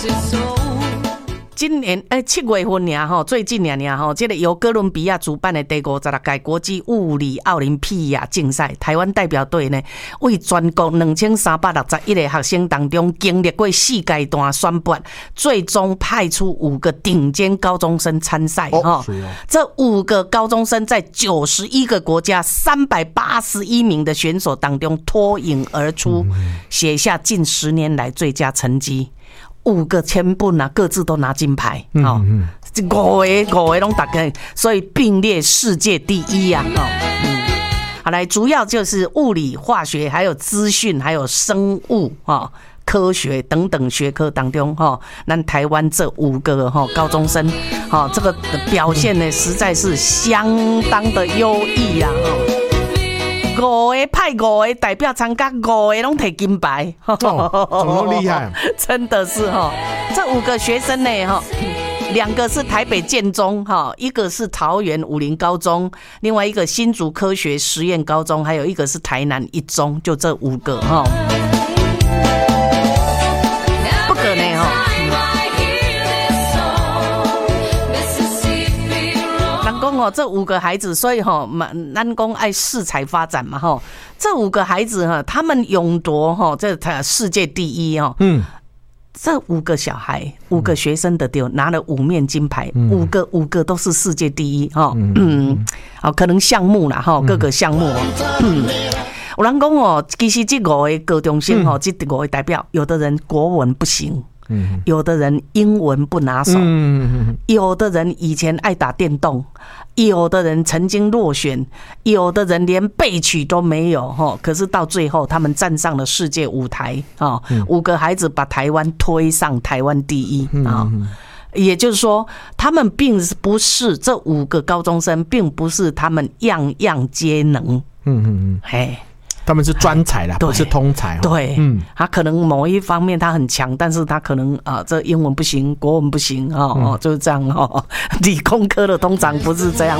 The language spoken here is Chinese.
今年7月份呀，最近呀，这个由哥伦比亚主办的第56届国际物理奥林匹亚竞赛，台湾代表队呢，为全国2361个学生当中，经历过4阶段选拔，最终派出5个顶尖高中生参赛。这5个高中生在91个国家381名的选手当中脱颖而出，写下近10年来最佳成绩。5个全部各自都拿金牌，这5个都大概，所以并列世界第一呀。好来，主要就是物理、化学、还有资讯、还有生物科学等等学科当中咱台湾这5个高中生这个表现呢，实在是相当的优异呀。5个派5个代表参加，5个拢摕金牌， 怎么厉害？ 真的是这5个学生呢2个是台北建中一个是桃园武林高中，另外一个新竹科学实验高中，还有一个是台南一中，就这5个不可能这5个孩子，所以咱讲爱适才发展嘛这5个孩子他们勇夺这世界第一这5个小孩，5个学生的拿了5面金牌，5个都是世界第一可能项目啦各个项目有人讲其实这5个高中生这5个代表，有的人国文不行。有的人英文不拿手，有的人以前爱打电动，有的人曾经落选，有的人连备取都没有可是到最后他们站上了世界舞台5个孩子把台湾推上台湾第一也就是说，他们并不是这5个高中生，并不是他们样样皆能他们是专才啦，不是通才。 对，他可能某一方面他很强，但是他可能这英文不行，国文不行就是这样理工科的通常不是这样。